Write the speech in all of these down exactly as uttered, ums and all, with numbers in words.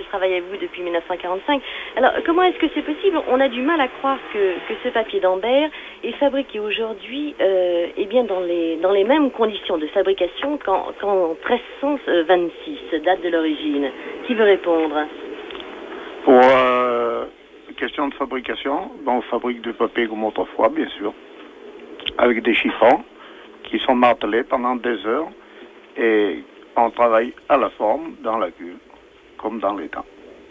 travaille avec vous depuis mille neuf cent quarante-cinq. Alors, comment est-ce que c'est possible? On a du mal à croire que, que ce papier d'Ambert est fabriqué aujourd'hui euh, eh bien dans les, dans les mêmes conditions de fabrication qu'en qu'en treize cent vingt-six, date de l'origine. Qui veut répondre? Pour euh, question de fabrication, ben, on fabrique du papier comme autrefois, bien sûr, avec des chiffons qui sont martelés pendant des heures et on travaille à la forme, dans la cuve, comme dans les temps.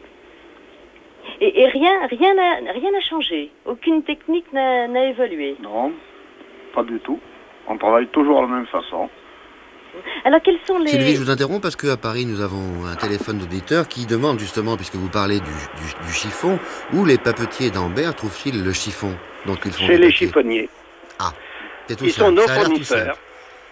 Et, et rien rien n'a rien n'a changé? Aucune technique n'a n'a évolué? Non, pas du tout. On travaille toujours de la même façon. Alors, quels sont les... Sylvie, je vous interromps parce qu'à Paris, nous avons un téléphone d'auditeur qui demande justement, puisque vous parlez du, du, du chiffon, où les papetiers d'Ambert trouvent-ils le chiffon dont ils font Chez du les papier? chiffonniers. Ah, c'est tout Ils simple. sont nos Ça a l'air tout fournisseurs. simple.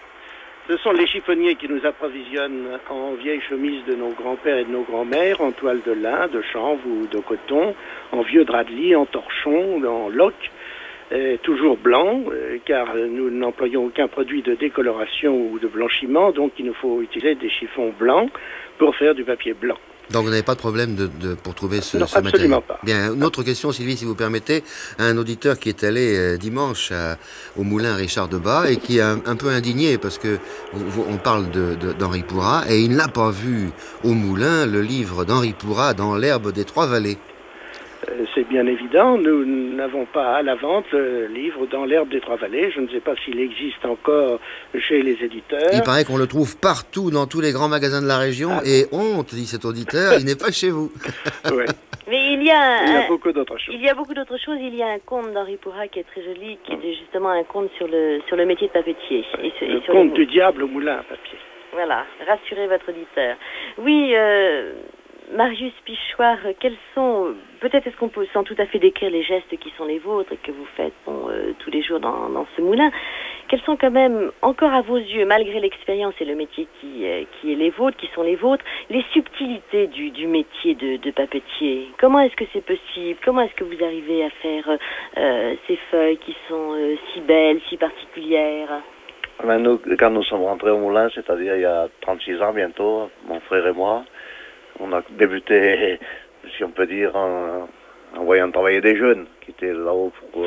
Ce sont les chiffonniers qui nous approvisionnent en vieilles chemises de nos grands-pères et de nos grands-mères, en toile de lin, de chanvre ou de coton, en vieux drap de lit, en torchon, en loques, euh, toujours blanc, euh, car nous n'employons aucun produit de décoloration ou de blanchiment, donc il nous faut utiliser des chiffons blancs pour faire du papier blanc. Donc vous n'avez pas de problème de, de, pour trouver ce, Non, ce matériel? absolument pas. Bien, une autre question, Sylvie, si vous permettez. Un auditeur qui est allé euh, dimanche à- au moulin Richard Debat et qui est un, un peu indigné parce que vous- vous- on parle de- de- d'Henri Pourrat et il n'a pas vu au moulin le livre d'Henri Pourrat dans l'herbe des Trois-Vallées. Euh, C'est bien évident, nous n'avons pas à la vente le livre dans l'herbe des Trois-Vallées. Je ne sais pas s'il existe encore chez les éditeurs. Il paraît qu'on le trouve partout dans tous les grands magasins de la région et honte, dit cet auditeur, il n'est pas chez vous. Ouais. Mais il y a, Il y a un- beaucoup d'autres choses. il y a beaucoup d'autres choses. Il y a un conte d'Henri Pourrat qui est très joli, qui est justement un conte sur le, sur le métier de papetier. Et sur- et Le sur conte les- du diable au moulin à papier. Voilà, rassurez votre auditeur. Oui, euh, Marius Pichoir, quels sont, peut-être est-ce qu'on peut sans tout à fait décrire les gestes qui sont les vôtres et que vous faites bon, euh, tous les jours dans, dans ce moulin, quels sont quand même, encore à vos yeux, malgré l'expérience et le métier qui, euh, qui est les vôtres, qui sont les vôtres, les subtilités du, du métier de, de papetier? Comment est-ce que c'est possible? Comment est-ce que vous arrivez à faire euh, ces feuilles qui sont euh, si belles, si particulières? Ben, nous, quand nous sommes rentrés au moulin, c'est-à-dire il y a trente-six ans bientôt, mon frère et moi, on a débuté, si on peut dire, en, en voyant travailler des jeunes qui étaient là-haut pour,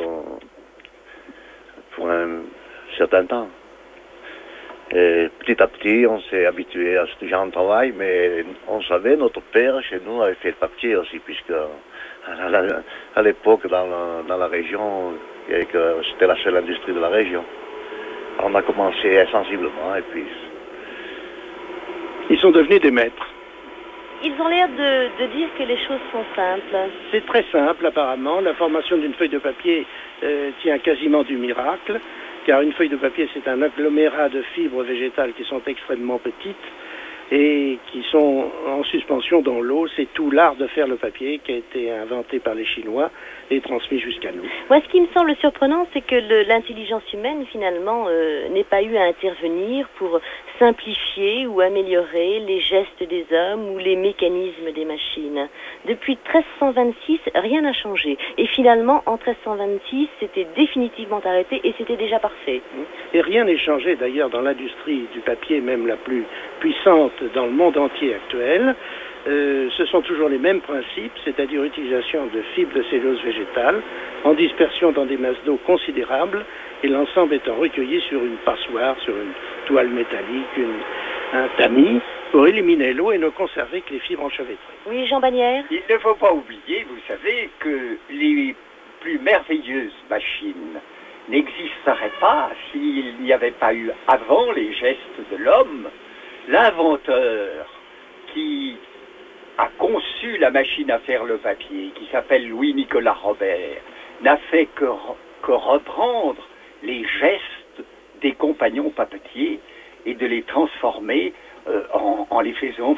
pour un certain temps. Et petit à petit, on s'est habitué à ce genre de travail, mais on savait, notre père, chez nous, avait fait le papier aussi, puisque à la- à l'époque, dans la, dans la région, il y avait que c'était la seule industrie de la région. On a commencé sensiblement et puis... Ils sont devenus des maîtres. Ils ont l'air de, de dire que les choses sont simples. C'est très simple apparemment. La formation d'une feuille de papier euh, tient quasiment du miracle, car une feuille de papier c'est un agglomérat de fibres végétales qui sont extrêmement petites et qui sont en suspension dans l'eau. C'est tout l'art de faire le papier qui a été inventé par les Chinois et transmis jusqu'à nous. Moi, ce qui me semble surprenant, c'est que le- l'intelligence humaine, finalement, euh, n'ait pas eu à intervenir pour simplifier ou améliorer les gestes des hommes ou les mécanismes des machines. Depuis treize cent vingt-six, rien n'a changé. Et finalement, en treize cent vingt-six, c'était définitivement arrêté et c'était déjà parfait. Et rien n'est changé d'ailleurs dans l'industrie du papier, même la plus puissante dans le monde entier actuel. Euh, ce sont toujours les mêmes principes, c'est-à-dire utilisation de fibres de cellulose végétale en dispersion dans des masses d'eau considérables et l'ensemble étant recueilli sur une passoire, sur une toile métallique, une, un tamis, pour éliminer l'eau et ne conserver que les fibres enchevêtrées. Oui, Jean Bagnères? Il ne faut pas oublier, vous savez, que les plus merveilleuses machines n'existeraient pas s'il n'y avait pas eu avant les gestes de l'homme. L'inventeur qui a conçu la machine à faire le papier, qui s'appelle Louis-Nicolas Robert, n'a fait que, que reprendre les gestes des compagnons papetiers et de les transformer euh, en, en les faisant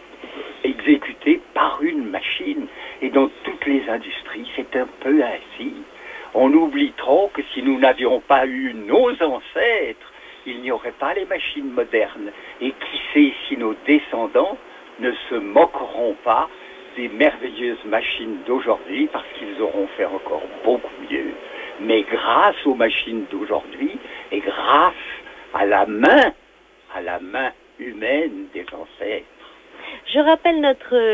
exécuter par une machine. Et dans toutes les industries, c'est un peu ainsi. On oublie trop que si nous n'avions pas eu nos ancêtres, il n'y aurait pas les machines modernes. Et qui sait si nos descendants ne se moqueront pas des merveilleuses machines d'aujourd'hui parce qu'ils auront fait encore beaucoup mieux. Mais grâce aux machines d'aujourd'hui et grâce à la main, à la main humaine des ancêtres. Je rappelle notre